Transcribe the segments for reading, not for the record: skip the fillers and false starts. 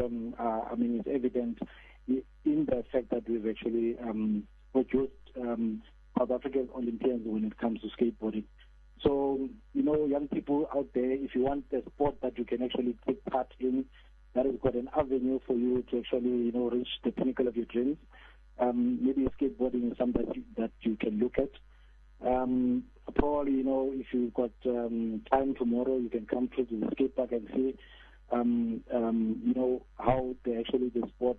problem, is evident in the fact that we've actually produced South African Olympians when it comes to skateboarding. So, young people out there, if you want a sport that you can actually take part in, that has got an avenue for you to actually, reach the pinnacle of your dreams. Maybe skateboarding is something that you can look at. Probably, if you've got time tomorrow, you can come to the skate park and see, how the sport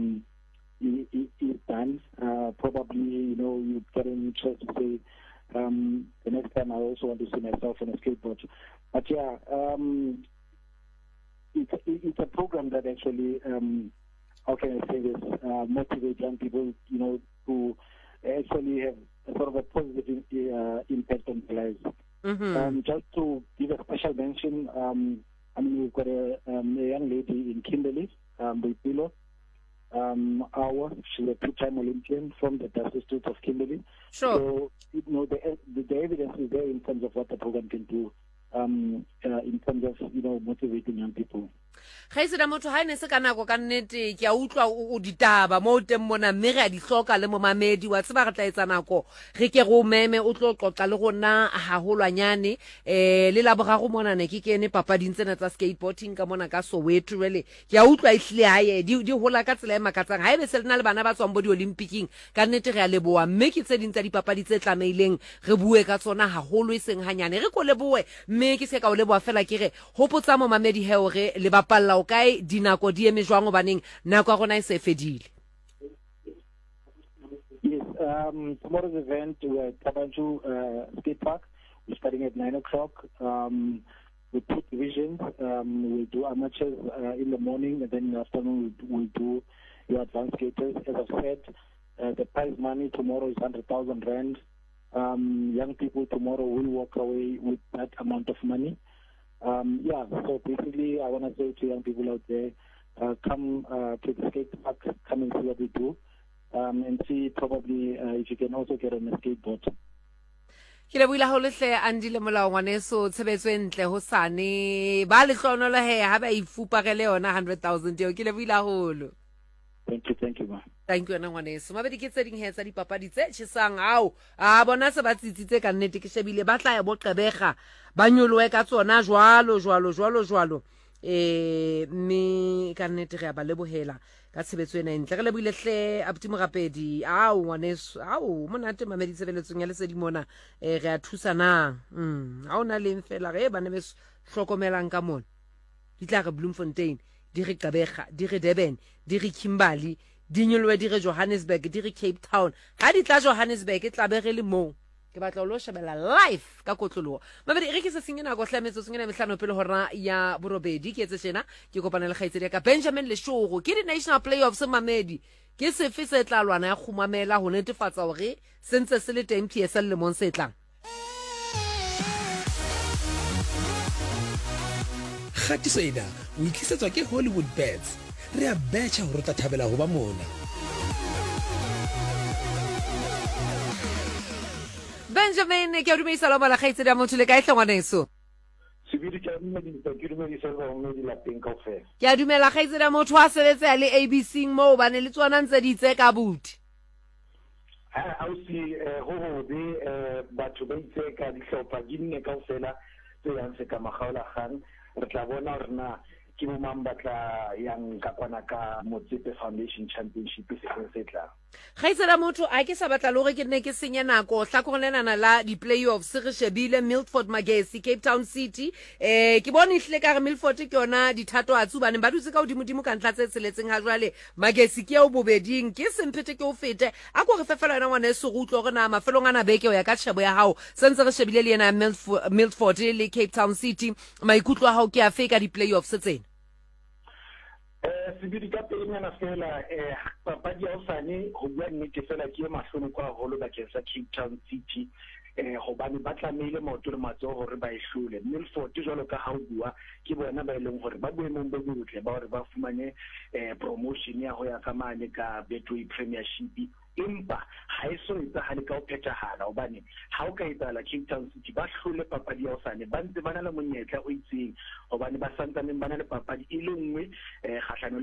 is done. Probably, you get an interest to say, the next time I also want to see myself on a skateboard. But yeah, it's a program that actually, how can I say this, motivate young people, to actually have a sort of a positive impact on their lives. Mm-hmm. Just to give a special mention, we've got a young lady in Kimberley, Boipelo. She's a two-time Olympian from the Dust Institute of Kimberley. Sure. So, the evidence is there in terms of what the program can do, in terms of, motivating young people. Khaiseda motho ha ene se ka nako ka nnete ke a utlwa o ditaba mo teng mona mme re a di hloka le mo mamedi wa tseba re tla etsa nako re ke go meme o tlo qoqa le gona haholwanyane le la bogago mona ne ke kene papading tsena tsa skateboarding ka mona ka Soweto rele ke a utlwa ihlile hae di hola ka tsela e makatsang ha ebe se lena le bana ba tswang bo di Olympicing ka nnete re a leboa mme ke tse ding tsa dipapadi tse tlameileng re bue ka tsona haholo e seng hanyane re ko leboe mme ke se ka o leboa fela ke re hopotsa mo mamedi he hore le bapalla o kae dinako di eme jwang baneng nako a rona e se fedile. Yes, tomorrow's event we're at Kabanju Skate Park. We're starting at 9 o'clock. With two divisions. We'll do amateurs in the morning, and then in the afternoon we'll do your advanced skaters. As I've said, the prize money tomorrow is 100,000 rand. Young people tomorrow will walk away with that amount of money. So basically I want to say to young people out there, come to the skate park, come and see what we do, and see probably if you can also get on a skateboard. Ke le buila ho lehle andile molao ngwaneso tshebetso e ntle ho sane ba le hlonolo he ha ba ifupagele yona 100,000 eo ke le buila holo. Thank you ma. Thank you ngwaneso mabedi ke tse ding he tsa dipapadi tse tshesang a bona se ba tsitsitse ka nnete ke shebile ba tla ya bo qebega ba nyoloe ka tsona jwalo mme ka nnete re a ba lebohela ka tshebetso ena ntle re le buile hle abuti mogapedi ngwaneso monate mamedi tsebeletsong ya lesedi mona re a thusana ha ona le mfela re bana be hlokomelang ka mona di tla re Bloemfontein di re Gqeberha di re Durban di re Kimberley di nyolwe di re Johannesburg di re Cape Town ha di tla Johannesburg e tla be re le mo ke batla o lo shebela live ka kotloloho mabedi re ke se sengena go hlametso sengena mehlano pele hora ya borobedi ke etse tsena ke kopana le khaitsedi ka Benjamin Leshogo ke di national playoffs mamedi ke sefe se tla lwana ya khumamela ho netefatsa hore sentse se le teng PSL le mon se tlang. Khatiso ena o itlisetswa ke Hollywood Bets re a betcha hore tla thabela ho ba mona. Benjamin ke a dumedisa la mala khaitsedi ya motho le ka ihlongwaneso Sibidi ke dumedisa le lapeng kaofela. ke a dumela khaitsedi ya motho a sebetsa le ABC mo bane le tswana ntse di tse ka buti ausi ho batho ba itse ka dihlopha di nne kaofela tse yang se ka magaola gang re tla bona hore na ke bo mang batla yang ka kwana ka Motsepe Foundation Championship se tla khaitsedi motho a ke sa batla le hore ke nne ke senye nako hlakorenana la di playoffs re shebile Milford Magesi Cape Town City ke bone ihle ka re Milford ke yona dithato a tsubane ba dutse ka hodimo ka ntla tse tseletseng ha jwale Magesi ke o bobeding ke semphete ke o fete a go re fefela yona ngwane se go utlo gore na mafelong ana beke o ya ka tshebo ya hao sentse re shebile le yena Milford le Cape Town City maikutlo a hao ke a fe ka di playoffs tsena Sibidi ka pelenyana fela papadi ya osane ho bua nnete fela ke mahlono kwa holo bakeng sa Cape Town City hobane ba tlamehile maoto le matsoho hore ba ehlole Milford jwalo ka ha o bua ke bona ba ileng hore ba boemong bo botle ba hore ba fumane promotion ya ho ya ka mane ka Betway Premiership empa ha iso itsahale ka o phethahala hobane ha o ka itsala Cape Town City ba hlole papadi ya osane ba ntse bana le monyetla o itseng hobane ba santsane bana le papadi ile nngwe kgahlano